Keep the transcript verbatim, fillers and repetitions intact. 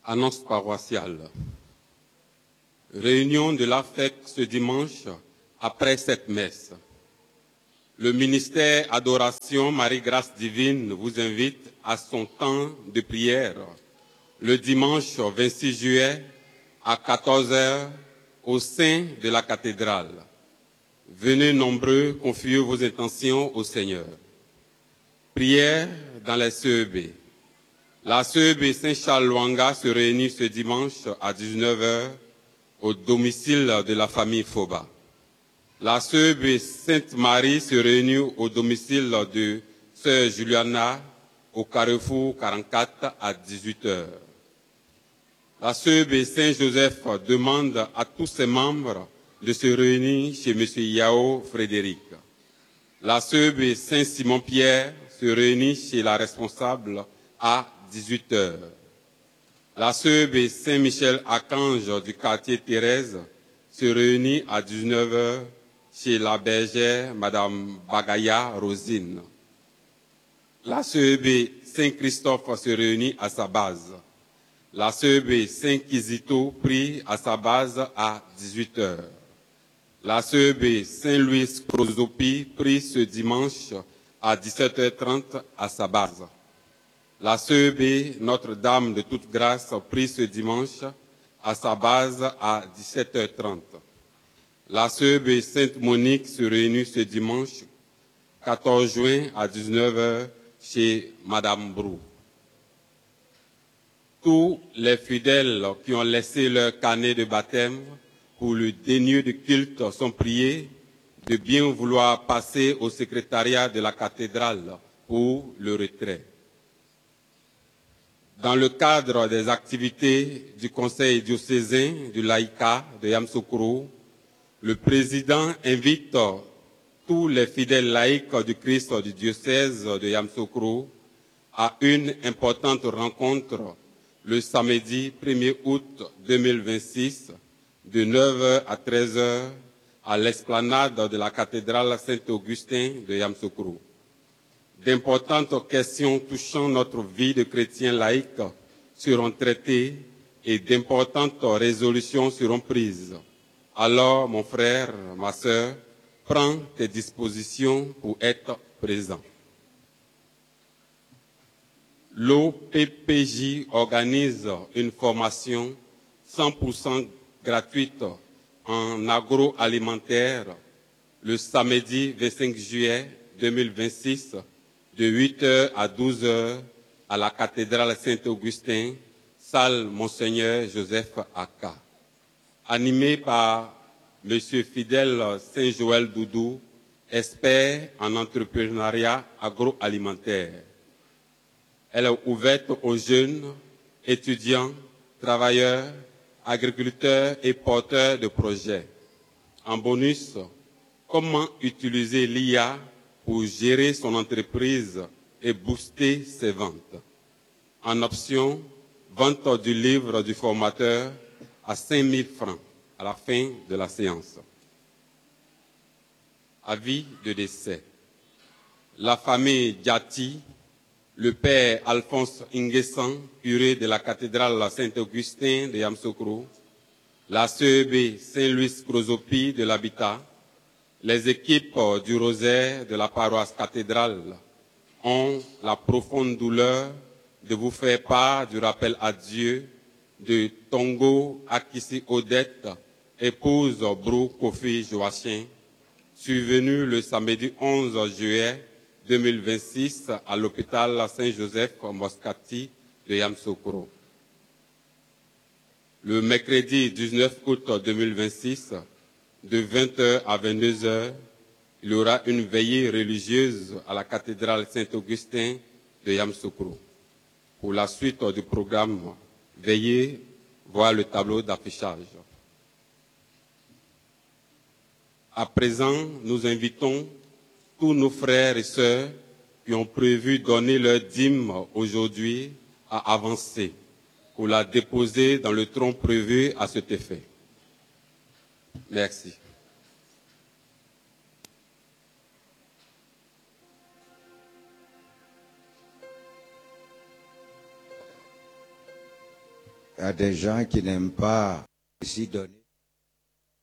Annonce paroissiale. Réunion de l'A F E C ce dimanche après cette messe. Le ministère Adoration Marie-Grâce Divine vous invite à son temps de prière le dimanche vingt-six juillet à quatorze heures au sein de la cathédrale. Venez nombreux confier vos intentions au Seigneur. Prière dans les C E B. La C E B Saint-Charles-Luanga se réunit ce dimanche à dix-neuf heures au domicile de la famille Foba. La C E B Sainte-Marie se réunit au domicile de Sœur Juliana au Carrefour quarante-quatre à dix-huit heures. La C E B Saint-Joseph demande à tous ses membres de se réunir chez M. Yao Frédéric. La C E B Saint-Simon-Pierre se réunit chez la responsable à dix-huit heures. La C E B Saint-Michel-Archange du quartier Thérèse se réunit à dix-neuf heures chez la bergère Madame Bagaya Rosine. La C E B Saint-Christophe se réunit à sa base. La C E B Saint-Kizito prie à sa base à dix-huit heures. La C E B Saint-Louis Crozopi prie ce dimanche à dix-sept heures trente à sa base. La C E B Notre-Dame de Toute Grâce prie ce dimanche à sa base à dix-sept heures trente. La C E B Sainte-Monique se réunit ce dimanche quatorze juin à dix-neuf heures chez Madame Brou. Tous les fidèles qui ont laissé leur carnet de baptême pour le dénuement de culte sont priés de bien vouloir passer au secrétariat de la cathédrale pour le retrait. Dans le cadre des activités du Conseil diocésain du laïcat de Yamoussoukro, le président invite tous les fidèles laïcs du Christ du diocèse de Yamoussoukro à une importante rencontre le samedi premier août deux mille vingt-six de neuf heures à treize heures à l'esplanade de la cathédrale Saint-Augustin de Yamoussoukro. D'importantes questions touchant notre vie de chrétiens laïcs seront traitées et d'importantes résolutions seront prises. Alors, mon frère, ma sœur, prends tes dispositions pour être présent. L'O P P J organise une formation cent pour cent gratuite en agroalimentaire le samedi vingt-cinq juillet deux mille vingt-six de huit heures à douze heures à la cathédrale Saint-Augustin, salle Monseigneur Joseph Aka. Animé par M. Fidèle Saint-Joël Doudou, expert en entrepreneuriat agroalimentaire. Elle est ouverte aux jeunes, étudiants, travailleurs, agriculteurs et porteurs de projets. En bonus, comment utiliser l'I A pour gérer son entreprise et booster ses ventes. En option, vente du livre du formateur à cinq mille francs à la fin de la séance. Avis de décès. La famille Diati, le père Alphonse Inguessan, curé de la cathédrale Saint-Augustin de Yamoussoukro, la C E B Saint-Louis Crozopi de l'Habitat, les équipes du Rosaire de la paroisse cathédrale ont la profonde douleur de vous faire part du rappel à Dieu de Tongo Akissi Odette, épouse Brou Kofi Joachim, survenue le samedi onze juillet deux mille vingt-six à l'hôpital Saint-Joseph Moscati de Yamoussoukro. Le mercredi dix-neuf août deux mille vingt-six, de vingt heures à vingt-deux heures, il y aura une veillée religieuse à la cathédrale Saint-Augustin de Yamoussoukro. Pour la suite du programme, veuillez voir le tableau d'affichage. À présent, nous invitons tous nos frères et sœurs qui ont prévu donner leur dîme aujourd'hui à avancer pour la déposer dans le tronc prévu à cet effet. Merci. Il y a des gens qui n'aiment pas ici donner.